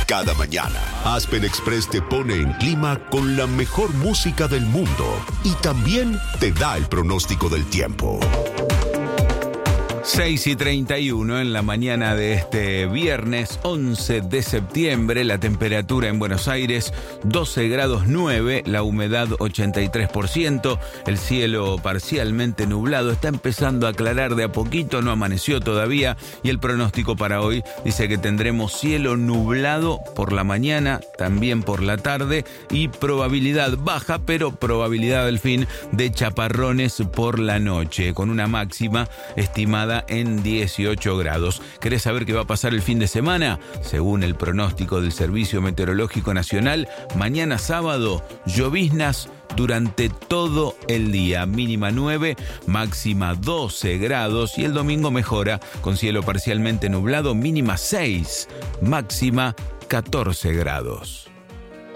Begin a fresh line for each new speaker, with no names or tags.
Cada mañana, Aspen Express te pone en clima con la mejor música del mundo y también te da el pronóstico del tiempo.
6:31 en la mañana de este viernes 11 de septiembre, la temperatura en Buenos Aires 12 grados 9, la humedad 83%, el cielo parcialmente nublado, está empezando a aclarar de a poquito, no amaneció todavía y el pronóstico para hoy dice que tendremos cielo nublado por la mañana, también por la tarde y probabilidad baja, pero probabilidad al fin de chaparrones por la noche, con una máxima estimada en 18 grados. ¿Querés saber qué va a pasar el fin de semana? Según el pronóstico del Servicio Meteorológico Nacional, mañana sábado, lloviznas durante todo el día, mínima 9, máxima 12 grados y el domingo mejora con cielo parcialmente nublado, mínima 6, máxima 14 grados.